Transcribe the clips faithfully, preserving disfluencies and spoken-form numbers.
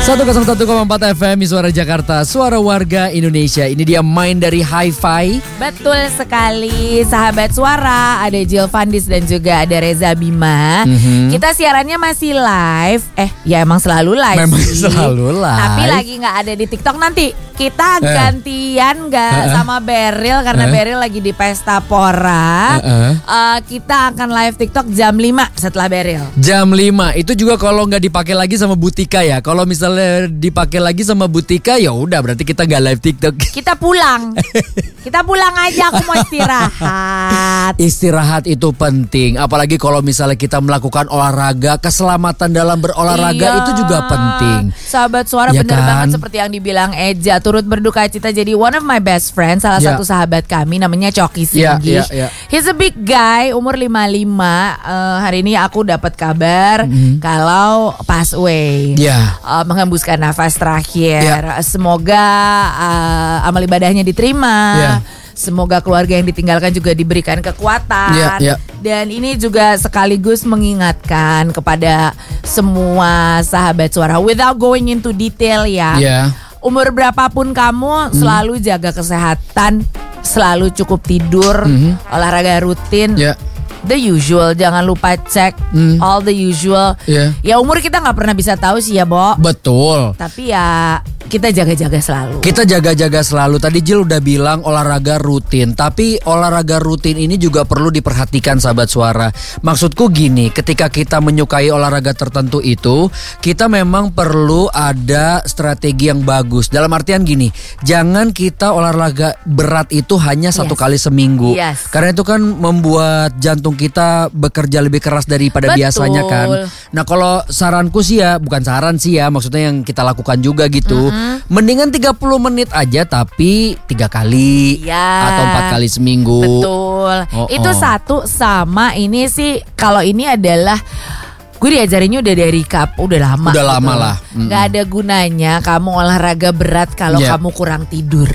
seratus satu koma empat F M Suara Jakarta, suara warga Indonesia. Ini dia Main dari Hi-Fi. Betul sekali, sahabat suara. Ada Jill Fandis dan juga ada Reza Bima. Mm-hmm. Kita siarannya masih live. Eh, ya emang selalu live. Memang sih. selalu live. Tapi lagi nggak ada di TikTok nanti. Kita eh. gantian nggak eh. sama Beril karena eh. Beril lagi di Pesta Pora. Eh. Eh. Uh, kita akan live TikTok jam lima setelah Beril. Jam lima itu juga kalau nggak dipakai lagi sama Butika ya. Kalau misalnya dipakai lagi sama Butika ya udah berarti kita nggak live TikTok. Kita pulang. Kita pulang aja, aku mau istirahat. Istirahat itu penting, apalagi kalau misalnya kita melakukan olahraga, keselamatan dalam berolahraga iya. itu juga penting. Sahabat suara ya bener kan? banget seperti yang dibilang Eja, turut berduka cita jadi one of my best friends, salah yeah. satu sahabat kami namanya Coki Singgi. Yeah, yeah, yeah. He's a big guy, umur lima puluh lima. Uh, hari ini aku dapat kabar mm-hmm. kalau pass away. Yeah. Uh, menghembuskan nafas terakhir. Yeah. Semoga uh, amal ibadahnya diterima. Yeah. Semoga keluarga yang ditinggalkan juga diberikan kekuatan. Yeah, yeah. Dan ini juga sekaligus mengingatkan kepada semua sahabat suara, without going into detail ya. Yeah. Umur berapapun kamu, mm. selalu jaga kesehatan, selalu cukup tidur, mm-hmm. olahraga rutin. Yeah. The usual, jangan lupa cek mm. all the usual. Yeah. Ya umur kita nggak pernah bisa tahu sih ya, Bo. Betul. Tapi ya kita jaga-jaga selalu. Kita jaga-jaga selalu. Tadi Jill udah bilang olahraga rutin. Tapi olahraga rutin ini juga perlu diperhatikan sahabat suara. Maksudku gini, ketika kita menyukai olahraga tertentu itu, kita memang perlu ada strategi yang bagus. Dalam artian gini, jangan kita olahraga berat itu hanya satu yes. kali seminggu. Yes. Karena itu kan membuat jantung kita bekerja lebih keras daripada Betul. biasanya kan. Nah kalau saranku sih ya, bukan saran sih ya, maksudnya yang kita lakukan juga gitu. Mm-hmm. Mendingan tiga puluh menit aja tapi tiga kali ya. Atau empat kali seminggu. Betul. Oh, Itu oh. satu sama ini sih, kalau ini adalah gue diajarinnya udah dari kap, udah lama. Udah gitu. lama lah. Mm-hmm. Gak ada gunanya kamu olahraga berat kalau yeah. kamu kurang tidur.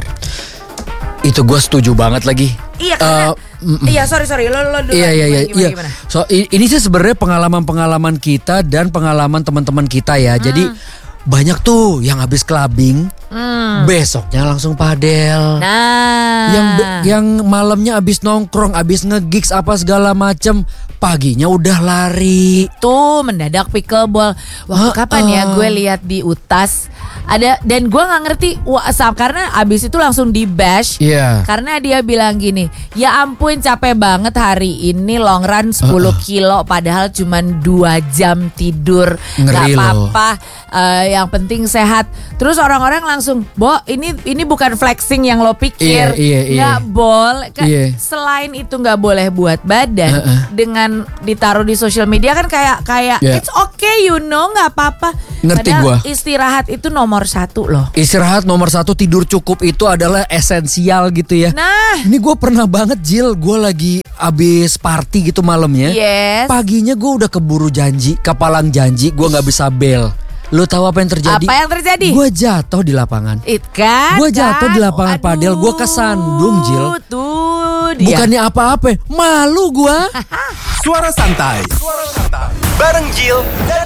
Itu gue setuju banget lagi. Iya karena uh, Iya sorry sorry lo lo dulu. Iya iya iya. Gimana, gimana? So ini sih sebenarnya pengalaman-pengalaman kita dan pengalaman teman-teman kita ya. Hmm. Jadi banyak tuh yang habis clubbing, hmm. besoknya langsung padel. Nah, yang yang malamnya habis nongkrong, habis nge-gigs apa segala macem, paginya udah lari. Tuh mendadak pickleball. Waktu uh, kapan uh. ya gue lihat di Utas ada, dan gue nggak ngerti WhatsApp karena abis itu langsung di bash. Yeah. Karena dia bilang gini, ya ampun capek banget hari ini long run sepuluh uh, uh. kilo, padahal cuma dua jam tidur. Nggak apa-apa. Uh, yang penting sehat. Terus orang-orang langsung, Bo, ini ini bukan flexing yang lo pikir. Iya, iya, iya. Nggak boleh. Iya. Selain itu nggak boleh buat badan. Uh-uh. Dengan ditaruh di sosial media kan kayak kayak yeah. it's okay, you know, nggak apa-apa. Ngerti gue. Istirahat itu nomor satu loh. Istirahat nomor satu, tidur cukup itu adalah esensial gitu ya. Nah, ini gue pernah banget Jill, gue lagi abis party gitu malamnya. Yes. Paginya gue udah keburu janji, kepalang janji, gue nggak bisa bel. Lo tahu apa yang terjadi? Apa yang terjadi? Gue jatuh di lapangan. It kan? Gue jatuh di lapangan Aduh, padel. Gue kesandung Jill. Tuh dia. Bukannya apa-apa, malu gue. Suara santai. Suara santai. Bareng Jill.